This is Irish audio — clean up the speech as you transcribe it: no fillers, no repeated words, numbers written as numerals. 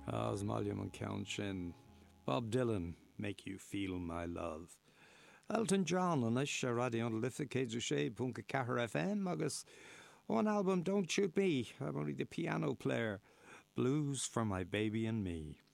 As Maliam an count sin. Bob Dylan, Make You Feel My Love. Elton John an is se radio an lifa céidir sé punca cahar FM agus one album Don't Shoot Me, I'm only the piano player, Blues for My Baby and Me.